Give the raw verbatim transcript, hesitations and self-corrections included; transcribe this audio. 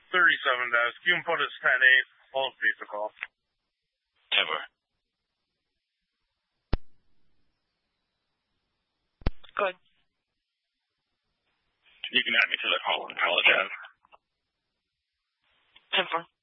thirty-seven desk. You can put us ten eight. I'll beat the call. Ever. Good. You can add me to the call and apologize. ten four.